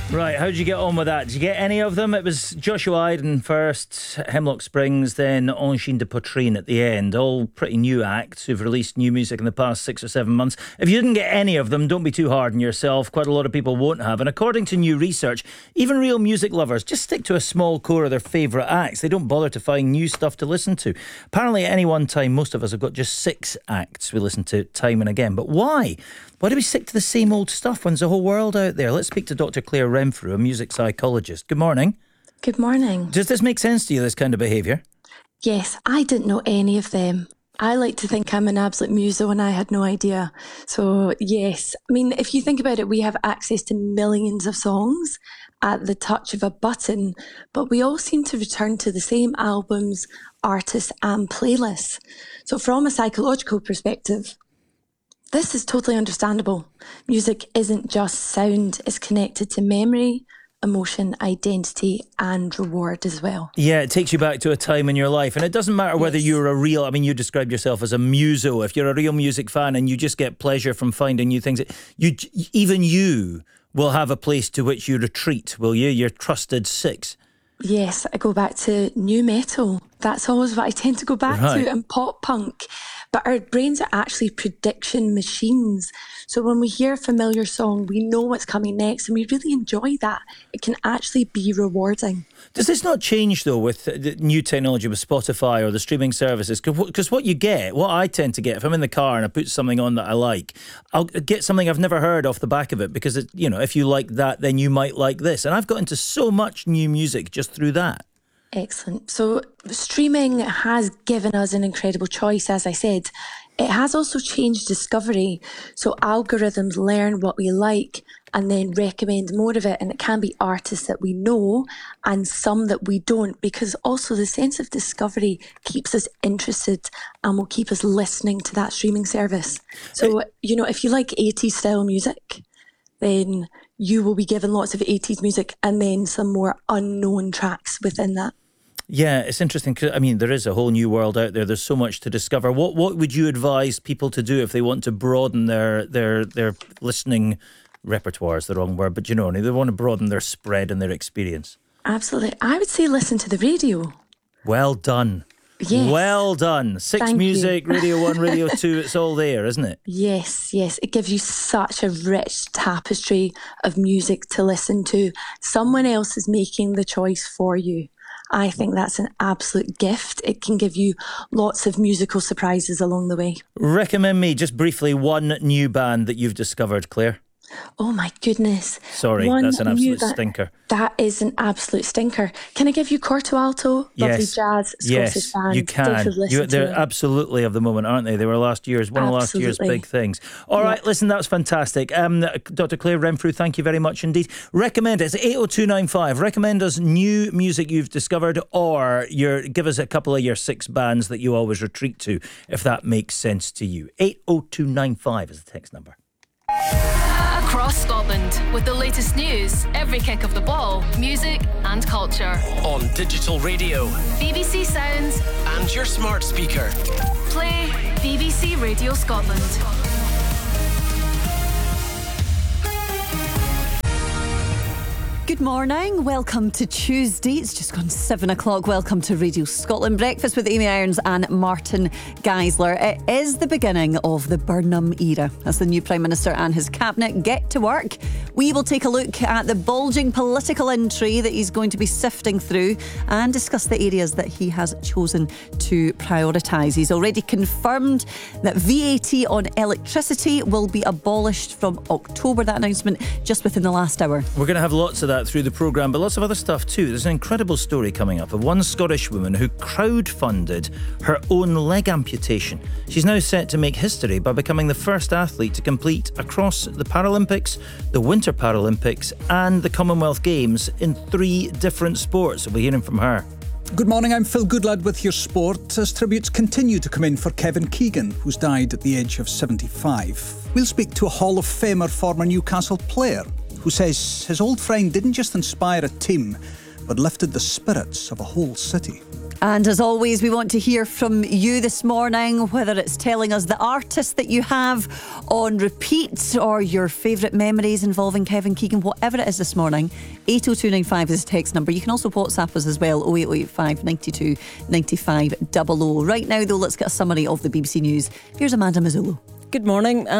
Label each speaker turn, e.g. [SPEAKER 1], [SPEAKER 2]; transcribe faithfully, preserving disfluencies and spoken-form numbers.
[SPEAKER 1] Right, how did you get on with that? Did you get any of them? It was Joshua Iden first, Hemlock Springs, then Angine de Poitrine at the end. All pretty new acts who've released new music in the past six or seven months. If you didn't get any of them, don't be too hard on yourself. Quite a lot of people won't have. And according to new research, even real music lovers just stick to a small core of their favourite acts. They don't bother to find new stuff to listen to. Apparently, at any one time, most of us have got just six acts we listen to time and again. But why? Why do we stick to the same old stuff when there's a whole world out there? Let's speak to Doctor Claire Renfrew, a music psychologist. Good morning.
[SPEAKER 2] Good morning.
[SPEAKER 1] Does this make sense to you, this kind of behaviour?
[SPEAKER 2] Yes, I didn't know any of them. I like to think I'm an absolute muso and I had no idea. So, yes. I mean, if you think about it, we have access to millions of songs at the touch of a button, but we all seem to return to the same albums, artists and playlists. So from a psychological perspective, this is totally understandable. Music isn't just sound, it's connected to memory, emotion, identity and reward as well.
[SPEAKER 1] Yeah, it takes you back to a time in your life, and it doesn't matter whether yes. you're a real, I mean, you described yourself as a muso. If you're a real music fan and you just get pleasure from finding new things, you even you will have a place to which you retreat, will you? Your trusted six.
[SPEAKER 2] Yes, I go back to new metal. That's always what I tend to go back
[SPEAKER 1] right.
[SPEAKER 2] to, and pop punk. But our brains are actually prediction machines. So when we hear a familiar song, we know what's coming next and we really enjoy that. It can actually be rewarding.
[SPEAKER 1] Does this not change, though, with the new technology, with Spotify or the streaming services? Because what you get, what I tend to get, if I'm in the car and I put something on that I like, I'll get something I've never heard off the back of it because, it, you know, if you like that, then you might like this. And I've got into so much new music just through that.
[SPEAKER 2] Excellent. So streaming has given us an incredible choice, as I said. It has also changed discovery. So algorithms learn what we like and then recommend more of it. And it can be artists that we know and some that we don't, because also the sense of discovery keeps us interested and will keep us listening to that streaming service. So, you know, if you like eighties style music, then you will be given lots of eighties music and then some more unknown tracks within that.
[SPEAKER 1] Yeah, it's interesting because, I mean, there is a whole new world out there. There's so much to discover. What what would you advise people to do if they want to broaden their their, their listening repertoire is the wrong word, but you know, they want to broaden their spread and their experience?
[SPEAKER 2] Absolutely. I would say listen to the radio.
[SPEAKER 1] Well done.
[SPEAKER 2] Yes.
[SPEAKER 1] Well done. Six
[SPEAKER 2] Thank
[SPEAKER 1] Music,
[SPEAKER 2] you.
[SPEAKER 1] Radio one, Radio two, it's all there, isn't it?
[SPEAKER 2] Yes, yes. It gives you such a rich tapestry of music to listen to. Someone else is making the choice for you. I think that's an absolute gift. It can give you lots of musical surprises along the way.
[SPEAKER 1] Recommend me, just briefly, one new band that you've discovered, Claire.
[SPEAKER 2] Oh my goodness.
[SPEAKER 1] Sorry,
[SPEAKER 2] One
[SPEAKER 1] that's an absolute
[SPEAKER 2] ba-
[SPEAKER 1] stinker.
[SPEAKER 2] That is an absolute stinker. Can I give you Corto Alto? Lovely
[SPEAKER 1] Yes.
[SPEAKER 2] jazz, Scottish
[SPEAKER 1] yes,
[SPEAKER 2] band.
[SPEAKER 1] you can. You, they're
[SPEAKER 2] to
[SPEAKER 1] absolutely of the moment, aren't they? They were last year's one
[SPEAKER 2] absolutely.
[SPEAKER 1] of last year's big things. All right,
[SPEAKER 2] yep.
[SPEAKER 1] listen, that's fantastic. Um, Doctor Claire Renfrew, thank you very much indeed. Recommend us, eight oh two nine five. Recommend us new music you've discovered, or your give us a couple of your six bands that you always retreat to, if that makes sense to you. eight oh two nine five is the text number.
[SPEAKER 3] Across Scotland, with the latest news, every kick of the ball, music and culture.
[SPEAKER 4] On digital radio,
[SPEAKER 3] B B C Sounds
[SPEAKER 4] and your smart speaker.
[SPEAKER 3] Play B B C Radio Scotland.
[SPEAKER 5] Good morning, welcome to Tuesday. It's just gone seven o'clock. Welcome to Radio Scotland Breakfast with Amy Irons and Martin Geisler. It is the beginning of the Burnham era as the new Prime Minister and his cabinet get to work. We will take a look at the bulging political intrigue that he's going to be sifting through and discuss the areas that he has chosen to prioritise. He's already confirmed that V A T on electricity will be abolished from October. That announcement just within the last hour.
[SPEAKER 1] We're going to have lots of that through the programme, but lots of other stuff too. There's an incredible story coming up of one Scottish woman who crowdfunded her own leg amputation. She's now set to make history by becoming the first athlete to complete across the Paralympics, the Winter Paralympics and the Commonwealth Games in three different sports. We'll be hearing from her.
[SPEAKER 6] Good morning, I'm Phil Goodlad with your sport as tributes continue to come in for Kevin Keegan, who's died at the age of seventy-five. We'll speak to a Hall of Famer former Newcastle player who says his old friend didn't just inspire a team, but lifted the spirits of a whole city.
[SPEAKER 5] And as always, we want to hear from you this morning, whether it's telling us the artist that you have on repeat or your favourite memories involving Kevin Keegan, whatever it is this morning. eight oh two nine five is the text number. You can also WhatsApp us as well, oh eight oh eight five, nine two, nine five double oh. Right now, though, let's get a summary of the B B C News. Here's Amanda Mazzullo.
[SPEAKER 7] Good morning.